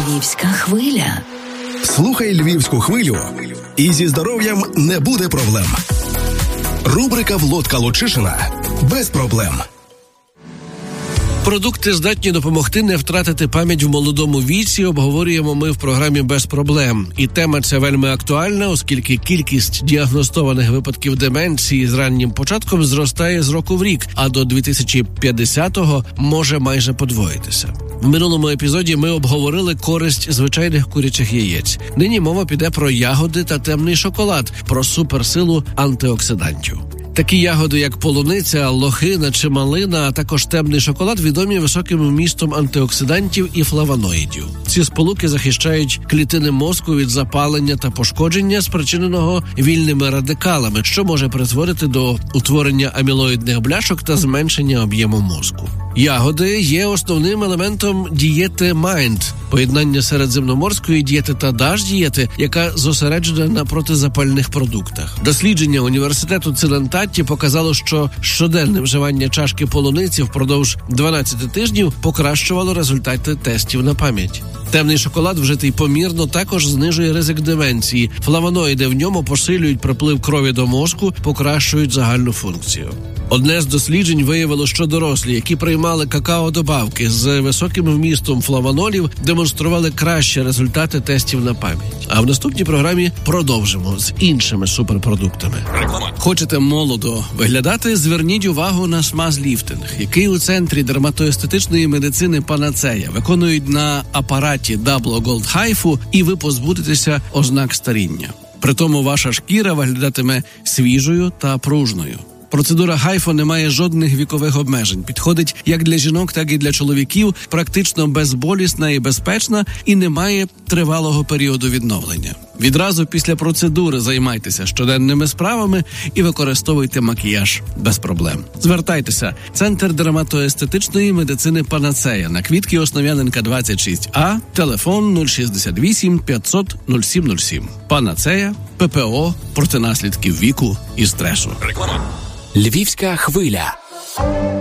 Львівська хвиля. Слухай Львівську хвилю, і зі здоров'ям не буде проблем. Рубрика «Володька Лучишина» без проблем. Продукти здатні допомогти не втратити пам'ять в молодому віці, обговорюємо ми в програмі «Без проблем». І тема ця вельми актуальна, оскільки кількість діагностованих випадків деменції з раннім початком зростає з року в рік, а до 2050-го може майже подвоїтися. В минулому епізоді ми обговорили користь звичайних курячих яєць. Нині мова піде про ягоди та темний шоколад, про суперсилу антиоксидантів. Такі ягоди, як полуниця, лохина чи малина, а також темний шоколад, відомі високим вмістом антиоксидантів і флавоноїдів. Ці сполуки захищають клітини мозку від запалення та пошкодження, спричиненого вільними радикалами, що може призводити до утворення амілоїдних бляшок та зменшення об'єму мозку. Ягоди є основним елементом дієти Mind, поєднання середземноморської дієти та DASH-дієти, яка зосереджена на протизапальних продуктах. Дослідження університету Цинциннаті показало, що щоденне вживання чашки полуниці впродовж 12 тижнів покращувало результати тестів на пам'ять. Темний шоколад, вжитий помірно, також знижує ризик деменції. Флавоноїди в ньому посилюють приплив крові до мозку, покращують загальну функцію. Одне з досліджень виявило, що дорослі, які приймали какао-добавки з високим вмістом флавонолів, демонстрували кращі результати тестів на пам'ять. А в наступній програмі продовжимо з іншими суперпродуктами. Хочете молодо виглядати? Зверніть увагу на смаз-ліфтинг, який у центрі дерматоестетичної медицини «Панацея» виконують на апараті Double Gold Hypho, і ви позбудетеся ознак старіння. Притому ваша шкіра виглядатиме свіжою та пружною. Процедура Hypho не має жодних вікових обмежень. Підходить як для жінок, так і для чоловіків, практично безболісна і безпечна, і не має тривалого періоду відновлення. Відразу після процедури займайтеся щоденними справами і використовуйте макіяж без проблем. Звертайтеся. Центр дерматоестетичної медицини «Панацея» на Квітки Основ'яненка, 26А, телефон 068 500 0707. «Панацея», ППО проти наслідків віку і стресу. Львівська хвиля.